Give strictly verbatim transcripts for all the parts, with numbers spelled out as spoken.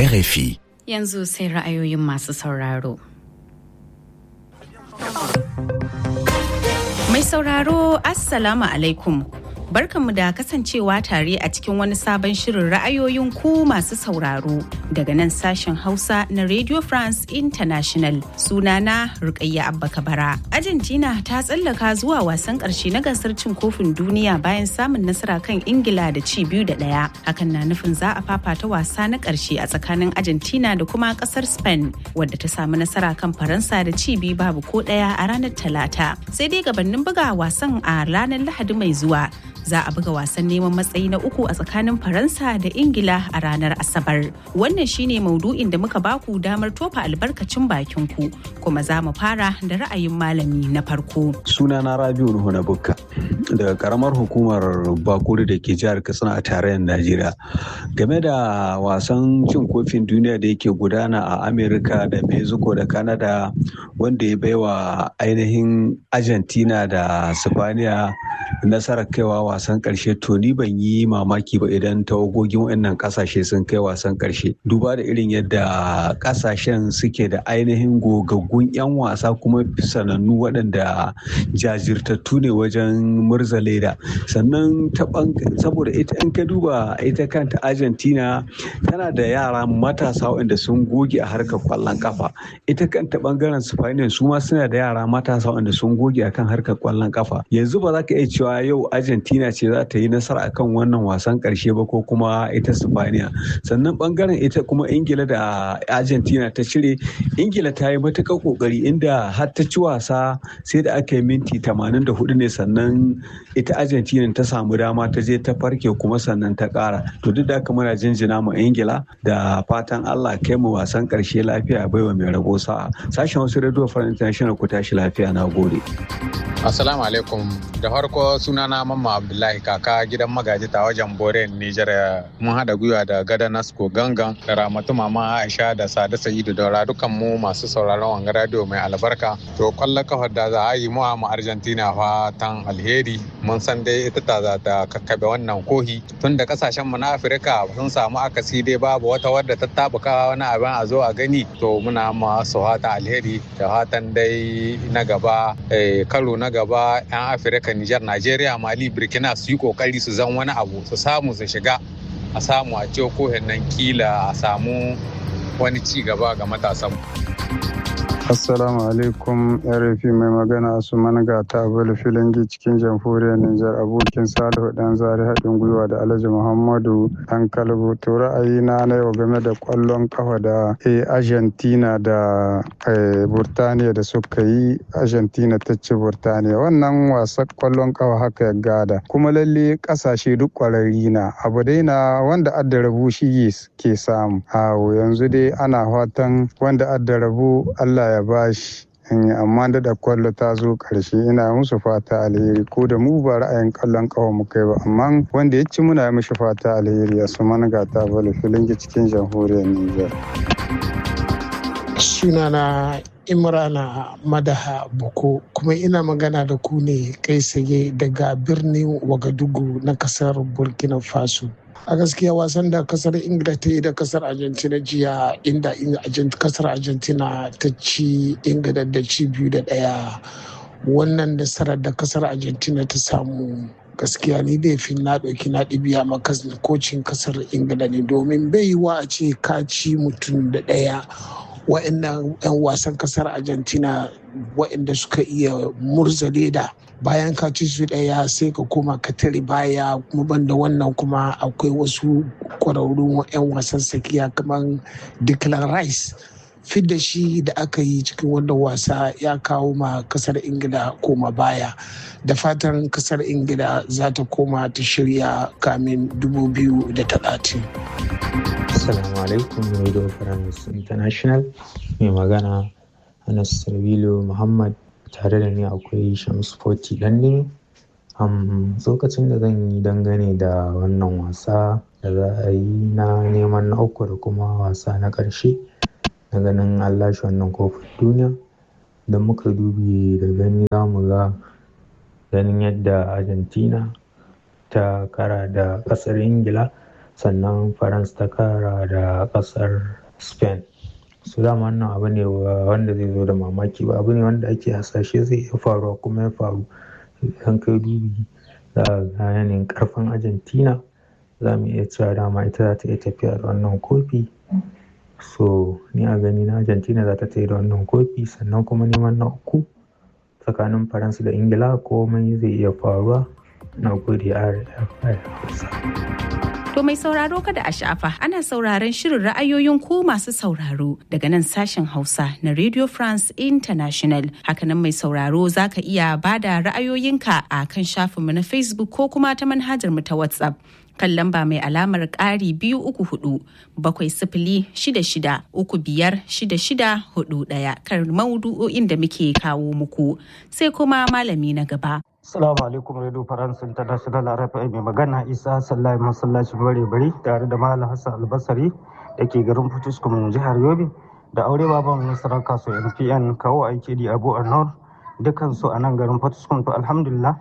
R F I. Yanzu sai ra'ayoyin masu sauraro. Mai sauraro, Assalamu alaikum. Barkanmu da kasancewa tare a cikin wani sabon shirin ra'ayoyin ku masu sauraro daga nan sashen Hausa na Radio France International. Sunana Rukayya Abba Kabara. Argentina ta tsallaka zuwa wasan ƙarshe na gasar cin kofin duniya bayan samun nasara kan Ingila da ci biyu da ɗaya. Hakan na nufin za a fafata wasa na ƙarshe a tsakanin Argentina da kuma ƙasar Spain, wadda ta samu nasara kan Faransa da ci biyu babu ko ɗaya a ranar Talata. Sai dai gabanin buga wasan a ranar Lahadi mai zuwa, za a buga wasan neman matsayi na uku a tsakanin Faransa da Ingila a ranar Asabar. Wannan shine maudu'in da muka baku damar tofa albarkacin bakin ku, kuma za mu fara da ra'ayin malami na farko. Sunana Rabiu Nuhu na Bukka daga karamar hukumar Bakuri da ke jihar Katsina a tarayyar Najeriya. Game da wasan cin kofin duniya da yake gudana a Amerika da Mexico da Canada, wanda ya baiwa ainihin Argentina da Spaniya nasarar kaiwa wasan karshe, to ni ban yi mamaki ba idan tawagogin wannan kasashe sun kai wasan karshe, duba da irin yadda kasashen suke da ainihin gogaggun 'yan wasa kuma sanannu waɗanda jajirtattu ne wajen murza leda. Sannan saboda ita in ka duba ita kanta Argentina tana da yara matasa waɗanda sun goge a harkar kwallon kafa. Ita kanta bangaren Spain su ma suna da yara matasa waɗanda sun goge akan harkar kwallon kafa. Yanzu ba za ka iya cewa yau Argentina ce za ta yi nasara akan wannan wasan karshe ba, ko kuma ita Spaniya. Sannan bangaren ita kuma Ingila da Argentina ta cire, Ingila ta yi matuƙar kokari inda har ta ci wasa sai da aka yi minti tamanin da hudu ne sannan ita Argentina ta samu dama ta je ta farke kuma sannan ta ƙara. To duk da haka muna jinjina mu Ingila da fatan Allah kai mu wasan karshe lafiya, baiwa mai rabo sa'a. Sashen Hausa Radio France International, ku tashi lafiya, na gode. Assalamu alaikum. Da farko sunana Mamma Abdullahi Kaka, gidan magaji ta wajen Bore Nijar. Mun haɗa gwiwa da Gada Nasko Gangan da Ramatu Mama Aisha da Sada Sa'idu Daura, dukan mu masu sauraron wanga radio mai albarka. To kwallon kafar da za a yi mu a Argentina fatan alheri. Mun san dai ita ta za ta kakkabe wannan kohi. Tun da kasashen mu na Afirka sun samu akasi dai babu wata wadda ta tabuka wani abin a zo a gani. To muna masu fata alheri da fatan dai na gaba karo na gaba 'yan Afirka, Nijar, Najeriya, Mali, Burkina su yi kokari su zan wani abu, su samu su shiga, a samu a ciwo kohin nan kila a samu wani ci gaba ga matasan. Assalamu alaikum, R F I mai magana su managa ta bala filangi cikin jamhuriyar Nijar, abokin Salihu dan zari haɗin gwiwa da Alhaji Muhammadu dan Kalbu. To ra'ayina na yau game da kwallon kafa da Argentina da Burtaniya da suka yi, Argentina ta ci Burtaniya. Wannan wasan kwallon kafa haka ya gada, kuma lalle kasashe duk kwararri na, abu dai na wanda adda rabu shi ke samu. Awo yanzu dai ana fatan wanda adda rabu Allah ya bashi, amma da kwallo ta zo karshe ina musu fata alheri, ko da mu ba ra'ayin kallon kawo mu kai ba, amma wanda ya ci muna mishi fata alheri. A su managa ta bala filingi cikin jamhuriyar Nijar. Sunana Imrana Madaha Boko, kuma ina magana da ku ne kai tsaye daga birnin Wagadugu na kasar Burkina Faso. A gaskiya wasan da kasar Ingila ta yi da kasar Argentina jiya, inda kasar Argentina ta ci Ingila da ci biyu da ɗaya, wannan nasarar da kasar Argentina ta samu gaskiya ni laifin na ɗauki na ɗibiya makas na kocin kasar Ingila ne, domin bai yi wa a ce ka ci mutum da ɗaya. Wa'annan 'yan wasan kasar Argentina wa'anda suka iya murza leda, bayan ka ci su ɗaya sai ka koma ka tare baya, kuma banda wannan kuma akwai wasu kwararrun 'yan wasan tsakiya kamar Declan Rice. Fidda shi da aka yi cikin wannan wasa ya kawo ma kasar Ingila koma baya. Da fatan kasar Ingila za ta koma ta shirya kamin dubu biyu da talatin. Assalamu alaikum, Radio France International. Mai magana Anas Sarwilo Muhammad, tare da ni akwai Shamsu Foti Danne. Um, lokacin da zan yi dangane da wannan wasa da za a yi na neman na uku da kuma wasa na ƙarshe na ganin an lashe wannan kofin duniya, da muka dubi da gani za mu ga ganin yadda Argentina ta kara da ƙasar Ingila sannan France ta kara da ƙasar Spain. Su dama wannan abu ne wanda zai zo da mamaki ba, abu ne wanda ake hasashe zai iya faruwa kuma ya faru. Idan kai dubi za a ga yanayin ƙarfin Argentina, za mu iya cewa dama ita za ta iya tafiya da wannan kofi. So ni a gani na Argentina za ta tafi da wannan kofi, sannan kuma neman na uku tsakanin Faransa da Ingila komai zai iya faruwa. Na gode R F I Hausa. To mai sauraro kada a sha'afa, ana sauraron shirin ra'ayoyin ku masu sauraro daga nan sashen Hausa na Radio France International. Hakanan mai sauraro za ka iya bada ra'ayoyinka a kan shafinmu na Facebook ko kuma ta manhajar mu ta WhatsApp. Kan lamba mai alamar ƙari biyu uku hudu bakwai sifili shida shida uku biyar shida shida hudu ɗaya kan maudu'o'in da muke kawo muku. Sai kuma malami na gaba. Assalamu alaikum Radio France International R F I mai magana Isa Sallahi masallacin bare bari tare da Malam Hassan Albasari da ke garin Futuskum jihar Yobe da aure baban nasarar kaso N P N kawo aiki di Abu Anor dukansu a nan garin Futuskum. To alhamdulillah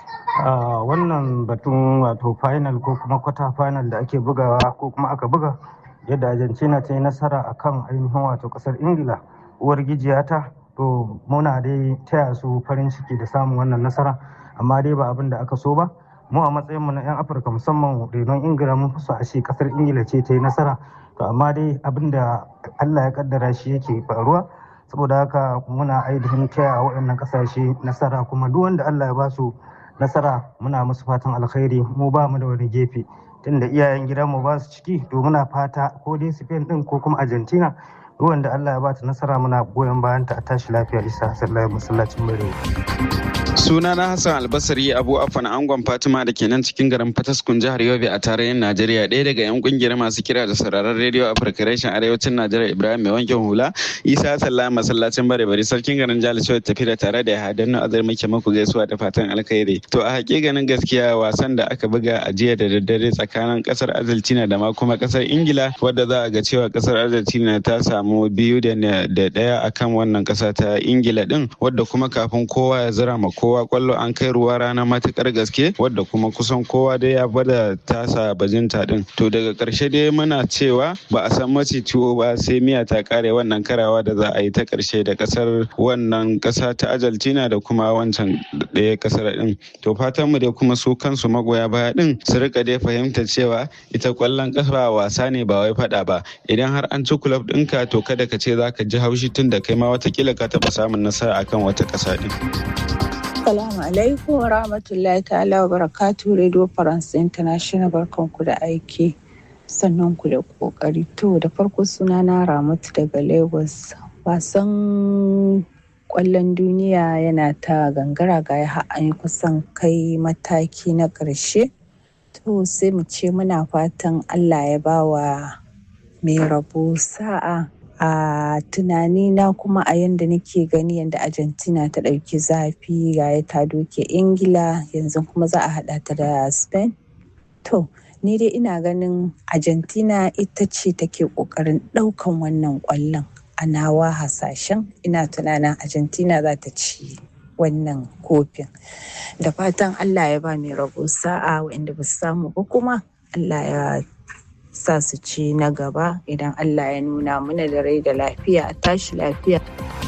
wannan batun wato final ko kuma kwata final da ake bugawa ko kuma aka buga yadda Argentina ta yi nasara akan ainihin wato kasar Ingila uwar gijiyata, to muna dai taya su farin ciki da samun wannan nasara, amma dai ba abin da aka so ba. Mu a matsayin mu na 'yan Afirka musamman renon Ingila mun fi so a ce kasar Ingila ce ta yi nasara, to amma dai abin da Allah ya kaddara shi yake faruwa. Saboda haka muna ainihin taya waɗannan kasashe nasara, kuma duk wanda Allah ya ba su nasara muna musu fatan alkhairi. Mu ba mu da wani gefe, tunda iyayen gidanmu ba su ciki, to muna fata ko dai Spain din ko kuma Argentina, duk wanda Allah ya ba ta nasara muna goyon bayan ta. A tashi lafiya. Isa Sallahi masallacin bare. Sunana Hassan Albasari Abu Afan Angon Fatima da ke nan cikin garin Fataskun jihar Yobe a tarayyar Najeriya, ɗaya daga 'yan kungiyar masu kira da sauraron rediyo Africa Reshen Arewacin Najeriya Ibrahim mai wankin hula. Isa Sallahi masallacin bare bari sarkin garin Jalisho tafi da tare da Hadannu Azar muke muku gaisuwa da fatan alkhairi. To a hakikanin gaskiya wasan da aka buga a jiya da daddare tsakanin kasar Argentina da ma kuma kasar Ingila, wadda za a ga cewa kasar Argentina ta samu biyu da ɗaya akan wannan kasa ta Ingila din, wadda kuma kafin kowa ya zira ma kowa kwallo an kai ruwa rana matukar gaske, wadda kuma kusan kowa dai ya bada tasa bajinta din. To daga karshe dai muna cewa ba a san mace tuwo ba sai miya ta kare wannan karawa da za a yi ta karshe da kasar wannan kasa ta Argentina da kuma wancan ɗaya kasar din. To fatan mu dai kuma su kansu magoya baya din su rika dai fahimta cewa ita kwallon kafa wasa ne ba wai fada ba. Idan har an ci club ɗinka to kada ka ce zaka ji haushi tun da kai ma watakila ka taɓa samun nasara akan wata ƙasa din. Assalamu alaikum wa rahmatullahi ta'ala wa barakatuhu. Radio France International, barkanku da aiki, sannan ku da kokari. To da farko suna na Ramatu daga Lagos. Wasan kwallon duniya yana ta gangara ga ya an yi kusan kai mataki na ƙarshe. To sai mu ce muna fatan Allah ya bawa mai rabo sa'a. A tunanina kuma a yanda nake gani yanda Argentina ta ɗauki zafi ga ya ta doke Ingila, yanzu kuma za a haɗa ta da Spain. To ni dai ina ganin Argentina ita ce take ƙoƙarin ɗaukan wannan ƙwallon. A nawa hasashen ina tunanin Argentina za ta ci wannan kofin. Da fatan Allah ya ba mai rabo sa'a waɗanda ba su samu ba kuma Allah ya sa su ci na gaba idan Allah ya nuna mana da rai da lafiya. A tashi lafiya.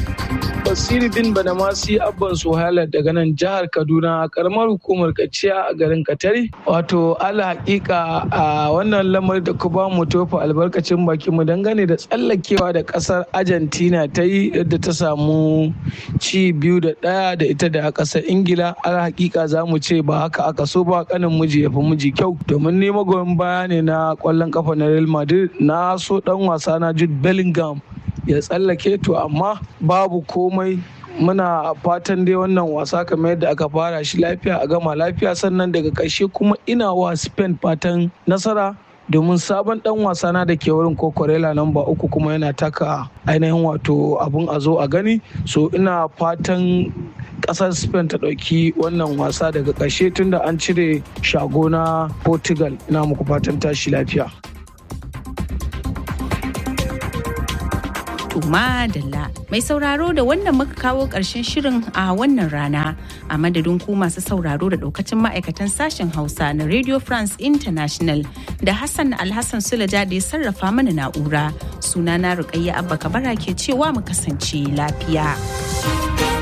Basiruddin Badamasi Abban Suhaila daga nan jihar Kaduna a karamar hukumar Kaciya a garin Katare. Wato ala hakika a wannan lamari da ku ba mu tofa albarkacin baki mu dangane da tsallakewa da kasar Argentina ta yi yadda ta samu ci biyu da ɗaya da ita da kasar Ingila. Ala hakika za mu ce ba haka aka so ba, kanin miji ya fi miji kyau, domin ne magoyin baya ne na kwallon kafa na Real Madrid. Na so dan wasa na Jude Bellingham ya tsallake, to amma babu komai. Muna fatan dai wannan wasa kamar yadda aka fara shi lafiya a gama lafiya, sannan daga ƙarshe kuma ina wa Spain fatan nasara, domin sabon dan wasa na da ke wurin Cucurella namba uku kuma yana taka ainihin wato abun a zo a gani. So ina fatan kasar Spain ta ɗauki wannan wasa daga ƙarshe tunda an cire shago na Portugal. Ina muku fatan tashi lafiya. Madalla mai sauraro da wannan muka kawo ƙarshen shirin a wannan rana. A madadin ku masu sauraro da ɗaukacin ma'aikatan sashen Hausa na Radio France International da Hassan Alhassan Sulaja da ya sarrafa mana na'ura. Sunana Rukayya Abba Kabara ke cewa mu kasance lafiya.